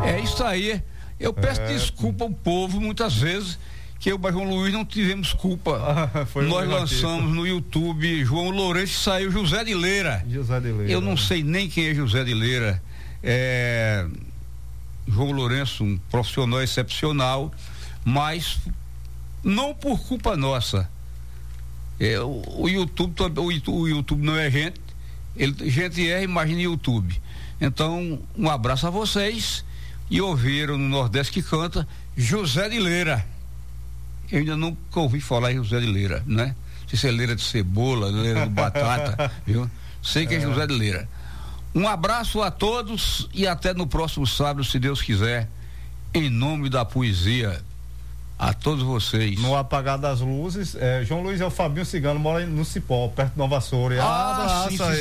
É isso aí. Eu peço desculpa ao povo muitas vezes que eu, João Luiz, não tivemos culpa. Nós lançamos no YouTube João Lourenço e saiu José de Leira. Eu não sei nem quem é José de Leira. João Lourenço, um profissional excepcional, mas não por culpa nossa. O YouTube não é gente, gente imagina YouTube. Então, um abraço a vocês. E ouviram no Nordeste que canta José de Leira. Eu ainda nunca ouvi falar em José de Leira, né? Não sei se é leira de cebola, leira de batata, viu? Sei que é José de Leira. Um abraço a todos e até no próximo sábado, se Deus quiser, em nome da poesia. A todos vocês. No apagar das luzes, João Luiz é o Fabinho Cigano, mora no Cipó, perto de Nova Açores. Sim.